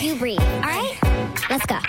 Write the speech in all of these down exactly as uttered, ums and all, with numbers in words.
You breathe, all right? Let's go.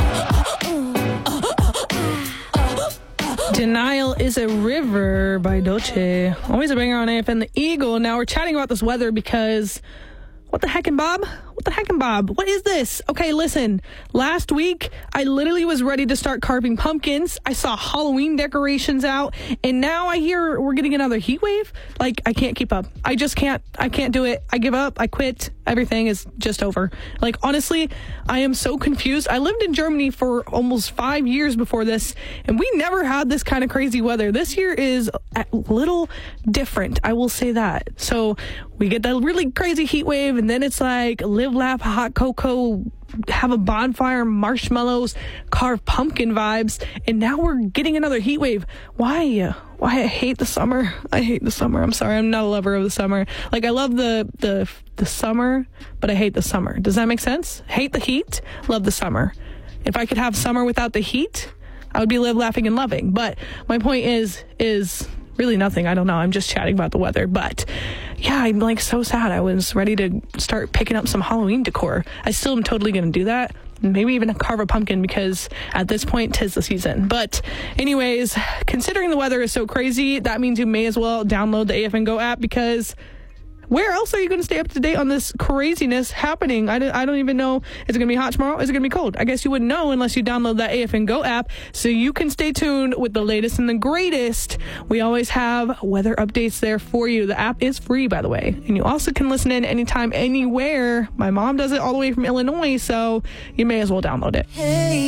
Denial is a River by Dolce. Always a banger on A F N The Eagle. Now we're chatting about this weather because... What the heckin' Bob? What the heckin' Bob? What is this? Okay, listen. Last week, I literally was ready to start carving pumpkins. I saw Halloween decorations out, and now I hear we're getting another heat wave. Like, I can't keep up. I just can't. I can't do it. I give up. I quit. Everything is just over. Like, honestly, I am so confused. I lived in Germany for almost five years before this, and we never had this kind of crazy weather. This year is a little different. I will say that. So we get that really crazy heat wave, and then it's like live, laugh, hot cocoa, have a bonfire, marshmallows, carve pumpkin vibes, and now we're getting another heat wave. Why? Why? I hate the summer. I hate the summer. I'm sorry. I'm not a lover of the summer. Like, I love the the the summer, but I hate the summer. Does that make sense? Hate the heat, love the summer. If I could have summer without the heat, I would be live, laughing, and loving. But my point is, is... really nothing. I don't know. I'm just chatting about the weather. But yeah, I'm like so sad. I was ready to start picking up some Halloween decor. I still am totally going to do that. Maybe even carve a pumpkin because at this point, 'tis the season. But anyways, considering the weather is so crazy, that means you may as well download the A F N Go app because where else are you going to stay up to date on this craziness happening? I don't, I don't even know. Is it going to be hot tomorrow? Is it going to be cold? I guess you wouldn't know unless you download that A F N Go app so you can stay tuned with the latest and the greatest. We always have weather updates there for you. The app is free, by the way. And you also can listen in anytime, anywhere. My mom does it all the way from Illinois, so you may as well download it. Hey.